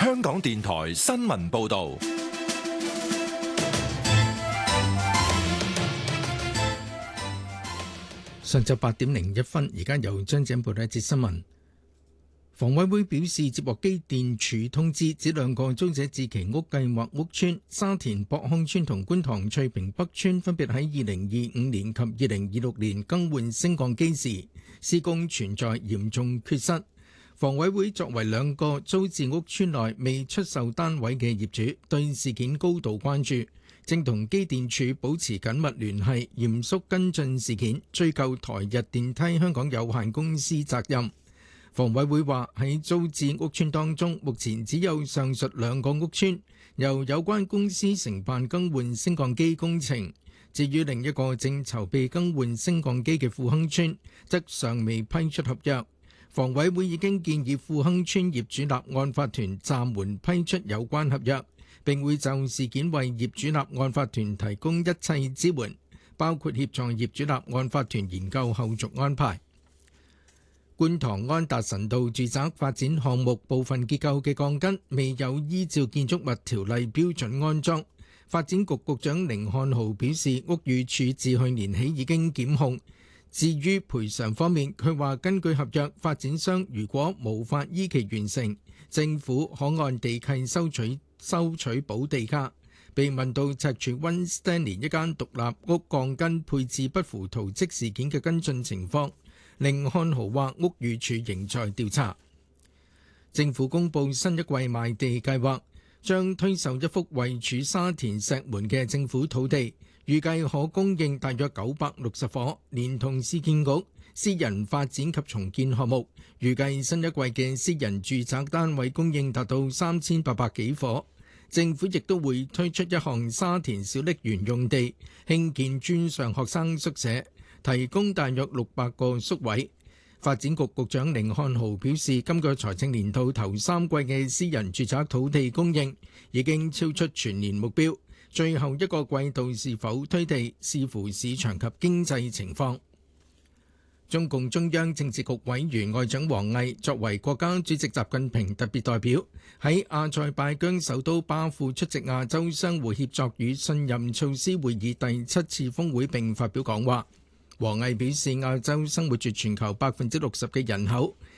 香港電台新聞報道。 上晝8點01分，而家由張姐報道一節新聞。房委會表示，接獲機電署通知，指兩個租者置其屋計劃屋邨沙田博康邨同觀塘翠屏北邨分別喺2025年及2026年更換升降機時，施工存在嚴重缺失。房委會作為兩個租置屋邨內未出售單位嘅業主，對事件高度關注，正同機電署保持緊密聯繫，嚴肅跟進事件，追究台日電梯香港有限公司責任。房委會話喺租置屋邨當中，目前只有上述兩個屋邨由有關公司承辦更換升降機工程。至於另一個正籌備更換升降機嘅富亨邨，則尚未批出合約。房委會已經建議富亨邨業主立案法團暫緩批出有關合約，並會就事件為業主立案法團提供一切支援，包括協助業主立案法團研究後續安排。觀塘安達臣道住宅發展項目部分結構嘅鋼筋未有依照建築物條例標準安裝。發展局局長甯漢豪表示，屋宇署自去年起已經檢控。至於賠償方面，佢話根據合約，發展商如果無法依期完成，政府可按地契收取補地價。被問到赤柱溫斯丹連一間獨立屋鋼筋配置不符圖則事件嘅跟進情況，甯漢豪話屋宇署仍在調查。政府公布新一季賣地計劃，將推售一幅位處沙田石門嘅政府土地，預計可供應大約960伙，連同市建局私人發展及重建項目，預計新一季嘅私人住宅單位供應達到3800幾伙。政府亦都會推出一項沙田小瀝源用地，興建專上學生宿舍，提供大約600個宿位。發展局局長甯漢豪表示，今個財政年度頭3季嘅私人住宅土地供應已經超出全年目標，最後一個季度是否推地，視乎市場及經濟情況。中共中央政治局委員外長王毅作為國家主席習近平特別代表，喺阿塞拜疆首都巴庫出席亞洲相互協作與信任措施會議第7次峰會並發表講話。王毅表示，亞洲生活住全球60%嘅人口，